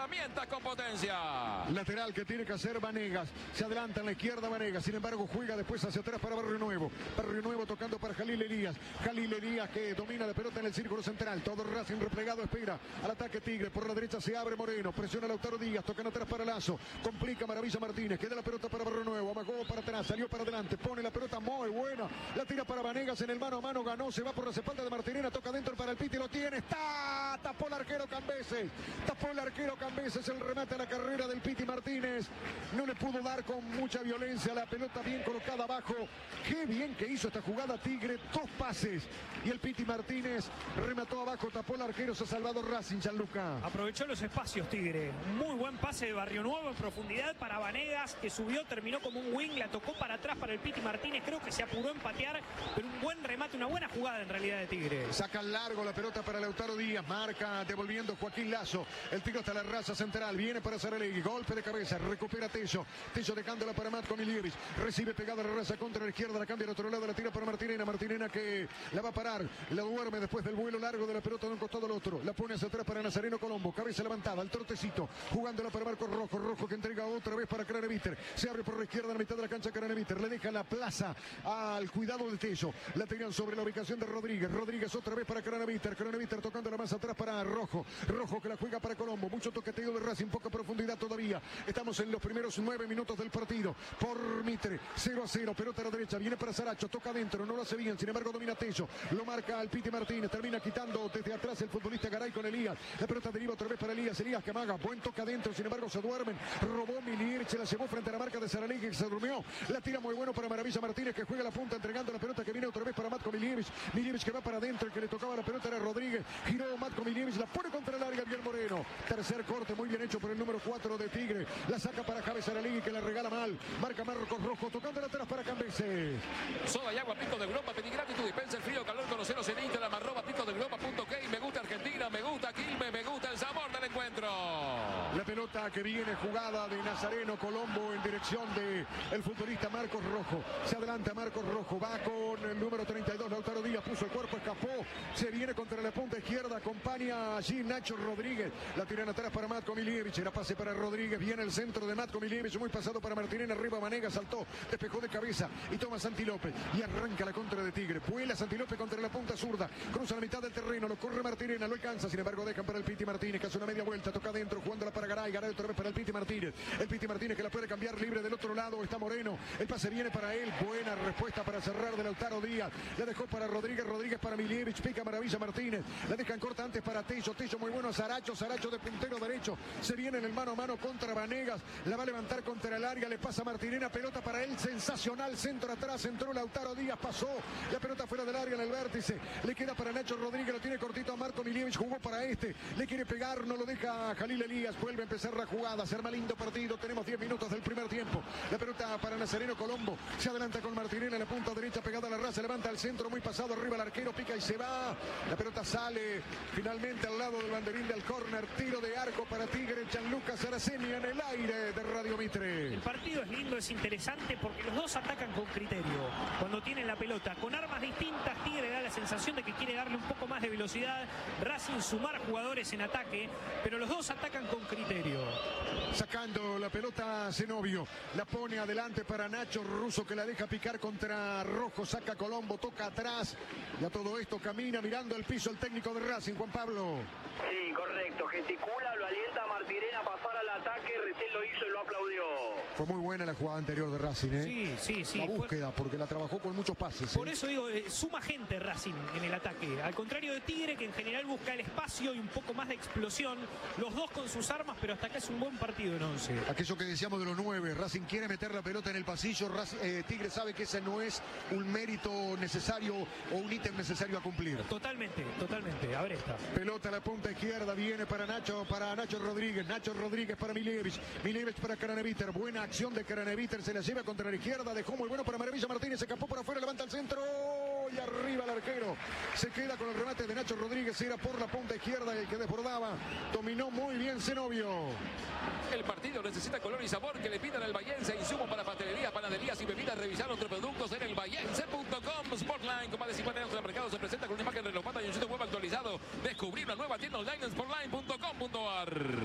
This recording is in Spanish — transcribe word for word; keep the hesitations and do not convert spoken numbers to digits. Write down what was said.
herramientas con potencia. Lateral que tiene que hacer Vanegas. Se adelanta en la izquierda Vanegas. Sin embargo, juega después hacia atrás para Barrio Nuevo. Barrio Nuevo tocando para Jalil Elías. Jalil Elías que domina la pelota en el círculo central. Todo Racing replegado espera al ataque Tigre. Por la derecha se abre Moreno. Presiona Lautaro Díaz. Tocan atrás para Lazo. Complica Maravilla Martínez. Queda la pelota para Barrio Nuevo. Amagó para atrás. Salió para adelante. Pone la pelota muy buena. La tira para Vanegas en el mano a mano. Ganó. Se va por las espaldas de Martinena. Toca dentro para el Piti. Lo tiene. Está. Tapó el arquero Cambeses. Tapó el arquero Cambeses. El remate a la carrera del Piti Martínez. No le pudo dar con mucha violencia. La pelota bien colocada abajo. Qué bien que hizo esta jugada Tigre. Dos pases. Y el Piti Martínez remató abajo. Tapó el arquero. Se ha salvado Racing, Gianluca. Aprovechó los espacios Tigre. Muy buen pase de Barrio Nuevo en profundidad para Vanegas, que subió, terminó como un wing. La tocó para atrás para el Piti Martínez. Creo que se apuró en patear, pero un buen remate, una buena jugada en realidad de Tigre. Saca largo la pelota para Lautaro Díaz. Marca devolviendo Joaquín Lazo. El tiro hasta la raza central. Viene para Saralegui. Golpe de cabeza. Recupera Tello. Tello dejándola para Matko Miljevic. Recibe pegada la raza contra la izquierda. La cambia al otro lado. La tira para Martinena. Martinena que la va a parar. La duerme después del vuelo largo de la pelota de un costado al otro. La pone hacia atrás para Nazareno Colombo. Cabeza levantada. El trotecito. Jugándola para Marcos Rojo. Rojo que entrega otra vez para Craneviter. Se abre por la izquierda en la mitad de la cancha Craneviter. Le deja la plaza al cuidado de Tello. La tiran sobre la ubicación de Rodríguez. Rodríguez otra vez para Craneviter. Craneviter tocando la más atrás para Rojo. Rojo que la juega para Colombo. Mucho toqueteo de Racing. Poca profundidad todavía. Estamos en los primeros nueve minutos del partido. Por Mitre. cero a cero. Pelota a la derecha. Viene para Saracho. Toca adentro. No lo hace bien. Sin embargo domina Tello. Lo marca al Piti Martínez. Termina quitando desde atrás el futbolista Garay con Elías. La pelota deriva otra vez para Elías. Elías que amaga. Buen toque adentro. Sin embargo se duermen. Robó Milier. Se la llevó frente a la marca de Saralegui que se durmió. La tira muy bueno para Maravilla Martínez que juega la punta entregando la pelota que viene otra vez para Matko Miljevic. Miljevic que va para adentro. El que le tocaba la pelota era Rodríguez. Giró Matko Miljevic. La pone contra el área bien Moreno. Tercer corte muy bien hecho por el número cuatro de Tigre. La saca para Javi Saralegui que la regala mal. Marca Marcos Rojo tocando atrás para Cambeses. Soda y agua Pico de Europa. Pedí gratis tu dispensa el frío calor con los ceros en Instagram. Arroba pico de Europa punto k. Me gusta Argentina. Me gusta Quilmes. Me gusta el sabor del encuentro. La pelota que viene jugada de Nazareno Colombo en dirección de el futbolista Marcos Rojo. Se adelanta Marcos Rojo. Va con el número treinta y dos. Lautaro Díaz puso el cuerpo, escapó. Se viene contra la punta izquierda. Acompaña allí Nacho Rodríguez. La tiran atrás para Matko Miljevic. Era pase para Rodríguez. Viene el centro de Matko Miljevic. Muy pasado para Martinena. Arriba Vanegas. Saltó. Despejó de cabeza. Y toma Santi López. Y arranca la contra de Tigre. Vuela Santi López contra la punta zurda. Cruza la mitad del terreno. Lo corre Martinena. Lo alcanza. Sin embargo, dejan para el Piti Martínez. Que hace una media vuelta. Toca adentro. Jugándola para Garay. Garay otra vez para el Piti Martínez. El Piti Martínez que la puede cambiar libre del otro lado. Está Moreno. El pase viene para él. Buena respuesta para cerrar de Lautaro Díaz. La dejó para Rodríguez. Rodríguez para Miljevic. Pica Maravilla Martínez. La dejan corta antes para Tello. Tello muy bueno. Saracho. Saracho de puntero derecho. Se viene en el mano a mano contra Vanegas. La va a levantar contra el área. Le pasa Martinena. Pelota para él. Sensacional. Centro atrás. Entró Lautaro Díaz. Pasó. La pelota fuera del área en el vértice. Le queda para Nacho Rodríguez. Lo tiene cortito a Matko Miljevic. Jugó para este. Le quiere pegar. No lo deja Jalil Elías. Vuelve a empezar la jugada. Se arma lindo partido. Tenemos diez minutos del primer tiempo. La pelota para Nazareno Colombo. Se adelanta con Martinena en la punta derecha pegada a la raza. Levanta al centro. Muy pasado. Arriba el arquero. Pica y se va. La pelota sale finalmente al lado del banderín del córner. Tiro de arco para Tigre. Gianluca Saraceni en el aire de Radio Mitre. El partido es lindo, es interesante porque los dos atacan con criterio. Cuando tienen la pelota con armas distintas, Tigre da la sensación de que quiere darle un poco más de velocidad. Racing sumar jugadores en ataque, pero los dos atacan con criterio. Sacando la pelota Zenobio. La pone adelante para Nacho Russo que la deja picar contra Rojo. Saca Colombo, toca atrás. Y a todo esto camina mirando el piso el técnico de Racing, Juan Pablo. Sí, correcto. Gesticula, lo alienta a Martinena a pasar al ataque. Recién lo hizo y lo aplaudió. Fue muy buena la jugada anterior de Racing, ¿eh? Sí, sí, sí. La búsqueda, porque la trabajó con muchos pases. Por ¿eh? eso digo, eh, suma gente Racing en el ataque. Al contrario de Tigre, que en general busca el espacio y un poco más de explosión. Los dos con sus armas, pero hasta acá es un buen partido en once. Aquello que decíamos de los nueve. Racing quiere meter la pelota en el pasillo. Racing, eh, Tigre sabe que ese no es un mérito necesario o un ítem necesario a cumplir. Totalmente, totalmente. A ver esta. Pelota a la punta izquierda. Viene para Nacho, para Nacho Rodríguez. Nacho Rodríguez para Miljevic. Miljevic para Craneviter. Buena acción de Craneviter. Se la lleva contra la izquierda. Dejó muy bueno para Maravilla Martínez. Se escapó por afuera. Levanta el centro. Y arriba el arquero. Se queda con el remate de Nacho Rodríguez. Era por la punta izquierda el que desbordaba. Dominó muy bien Zenobio. El partido necesita color y sabor que le pidan al Bahiense. Insumos para pastelerías, panaderías y bebidas. Revisar otros productos en el bahiense punto com. Sportline, con más de cincuenta años en el mercado, se presenta con una imagen renovada y un sitio web actualizado. Descubrir una nueva tienda online en sportline punto com punto ar.